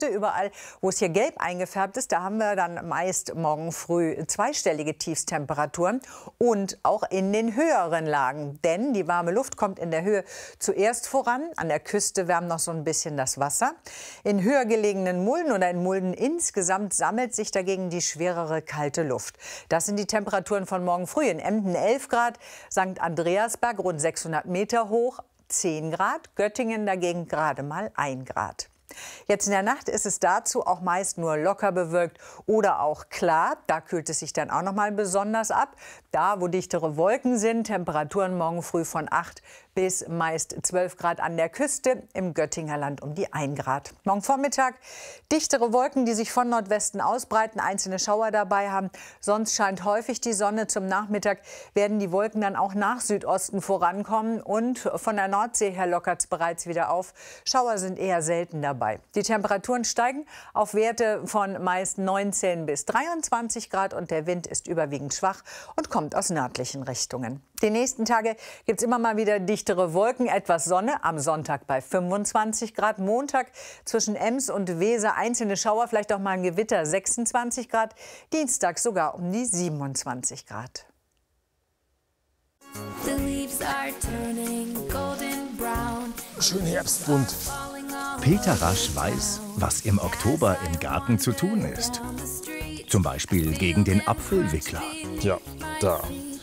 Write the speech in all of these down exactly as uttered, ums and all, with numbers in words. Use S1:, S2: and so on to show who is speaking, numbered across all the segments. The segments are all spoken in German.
S1: Küste, überall, wo es hier gelb eingefärbt ist, da haben wir dann meist morgen früh zweistellige Tiefstemperaturen und auch in den höheren Lagen. Denn die warme Luft kommt in der Höhe zuerst voran. An der Küste wärmt noch so ein bisschen das Wasser. In höher gelegenen Mulden oder in Mulden insgesamt sammelt sich dagegen die schwerere kalte Luft. Das sind die Temperaturen von morgen früh. In Emden elf Grad, Sankt Andreasberg rund sechshundert Meter hoch, zehn Grad, Göttingen dagegen gerade mal ein Grad. Jetzt in der Nacht ist es dazu auch meist nur locker bewölkt oder auch klar. Da kühlt es sich dann auch noch mal besonders ab. Da, wo dichtere Wolken sind, Temperaturen morgen früh von acht bis meist zwölf Grad an der Küste, im Göttinger Land um die ein Grad. Morgen Vormittag dichtere Wolken, die sich von Nordwesten ausbreiten, einzelne Schauer dabei haben. Sonst scheint häufig die Sonne. Zum Nachmittag werden die Wolken dann auch nach Südosten vorankommen und von der Nordsee her lockert es bereits wieder auf. Schauer sind eher selten dabei. Die Temperaturen steigen auf Werte von meist neunzehn bis dreiundzwanzig Grad und der Wind ist überwiegend schwach und kommt aus nördlichen Richtungen. Die nächsten Tage gibt es immer mal wieder dichtere Wolken, etwas Sonne. Am Sonntag bei fünfundzwanzig Grad. Montag zwischen Ems und Weser einzelne Schauer, vielleicht auch mal ein Gewitter, sechsundzwanzig Grad. Dienstag sogar um die siebenundzwanzig Grad.
S2: Schön herbstbunt. Peter Rasch weiß, was im Oktober im Garten zu tun ist. Zum Beispiel gegen den Apfelwickler.
S3: Ja, da.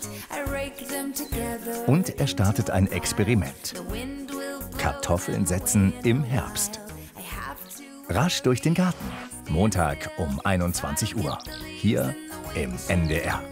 S2: Und er startet ein Experiment. Kartoffeln setzen im Herbst. Rasch durch den Garten. Montag um einundzwanzig Uhr. Hier im N D R.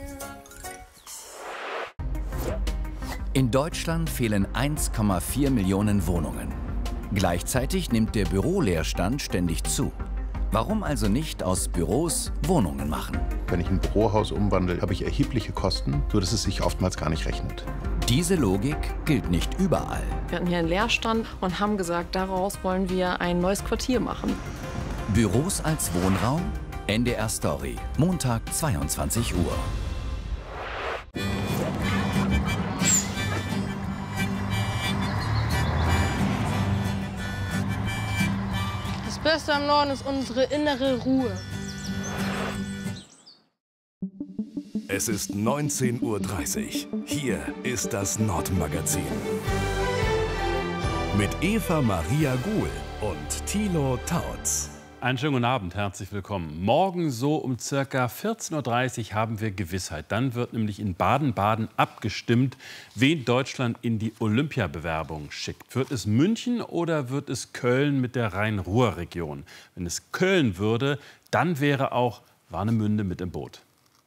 S4: In Deutschland fehlen eins Komma vier Millionen Wohnungen. Gleichzeitig nimmt der Büroleerstand ständig zu. Warum also nicht aus Büros Wohnungen machen?
S5: Wenn ich ein Bürohaus umwandle, habe ich erhebliche Kosten, sodass es sich oftmals gar nicht rechnet.
S4: Diese Logik gilt nicht überall.
S6: Wir hatten hier einen Leerstand und haben gesagt, daraus wollen wir ein neues Quartier machen.
S4: Büros als Wohnraum? N D R Story, Montag zweiundzwanzig Uhr.
S7: Das Beste am Norden ist unsere innere Ruhe.
S8: Es ist neunzehn Uhr dreißig. Hier ist das Nordmagazin. Mit Eva Maria Guhl und Thilo Tautz.
S9: Einen schönen guten Abend, herzlich willkommen. Morgen so um ca. vierzehn Uhr dreißig haben wir Gewissheit. Dann wird nämlich in Baden-Baden abgestimmt, wen Deutschland in die Olympiabewerbung schickt. Wird es München oder wird es Köln mit der Rhein-Ruhr-Region? Wenn es Köln würde, dann wäre auch Warnemünde mit im Boot.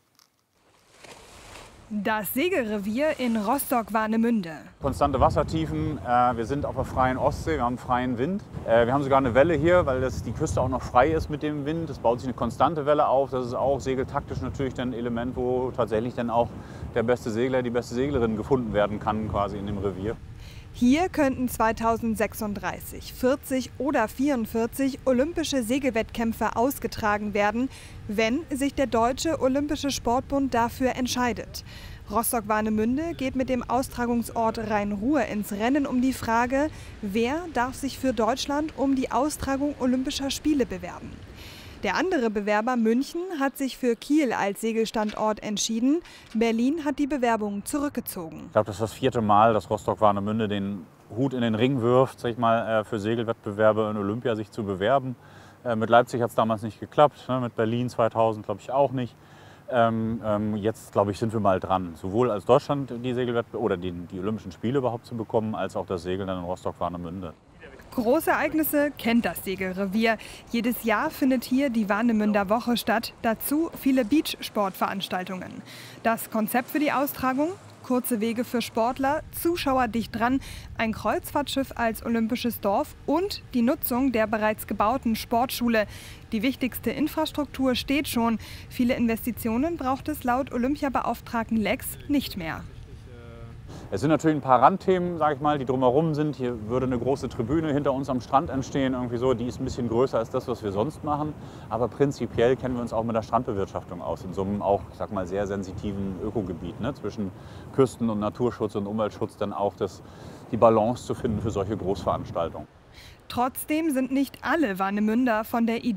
S10: Das Segelrevier in Rostock-Warnemünde.
S11: Konstante Wassertiefen, äh, wir sind auf der freien Ostsee, wir haben freien Wind. Äh, wir haben sogar eine Welle hier, weil das, die Küste auch noch frei ist mit dem Wind. Es baut sich eine konstante Welle auf. Das ist auch segeltaktisch natürlich ein Element, wo tatsächlich dann auch der beste Segler, die beste Seglerin gefunden werden kann, quasi in dem Revier.
S10: Hier könnten zweitausendsechsunddreißig, vierzig oder vierundvierzig olympische Segelwettkämpfe ausgetragen werden, wenn sich der Deutsche Olympische Sportbund dafür entscheidet. Rostock-Warnemünde geht mit dem Austragungsort Rhein-Ruhr ins Rennen um die Frage, wer darf sich für Deutschland um die Austragung Olympischer Spiele bewerben. Der andere Bewerber München hat sich für Kiel als Segelstandort entschieden. Berlin hat die Bewerbung zurückgezogen.
S11: Ich glaube, das ist das vierte Mal, dass Rostock-Warnemünde den Hut in den Ring wirft, sag ich mal, für Segelwettbewerbe in Olympia sich zu bewerben. Mit Leipzig hat es damals nicht geklappt, mit Berlin zweitausend glaube ich auch nicht. Jetzt, glaube ich, sind wir mal dran, sowohl als Deutschland die Segelwettbewerbe oder die, die Olympischen Spiele überhaupt zu bekommen, als auch das Segeln in Rostock-Warnemünde.
S10: Großereignisse kennt das Segelrevier. Jedes Jahr findet hier die Warnemünder Woche statt. Dazu viele Beachsportveranstaltungen. Das Konzept für die Austragung? Kurze Wege für Sportler, Zuschauer dicht dran, ein Kreuzfahrtschiff als olympisches Dorf und die Nutzung der bereits gebauten Sportschule. Die wichtigste Infrastruktur steht schon. Viele Investitionen braucht es laut Olympiabeauftragten Lex nicht mehr.
S11: Es sind natürlich ein paar Randthemen, sage ich mal, die drumherum sind. Hier würde eine große Tribüne hinter uns am Strand entstehen, irgendwie so. Die ist ein bisschen größer als das, was wir sonst machen. Aber prinzipiell kennen wir uns auch mit der Strandbewirtschaftung aus. In so einem auch, ich sag mal, sehr sensitiven Ökogebiet, ne? Zwischen Küsten- und Naturschutz und Umweltschutz dann auch das, die Balance zu finden für solche Großveranstaltungen.
S10: Trotzdem sind nicht alle Warnemünder von der Idee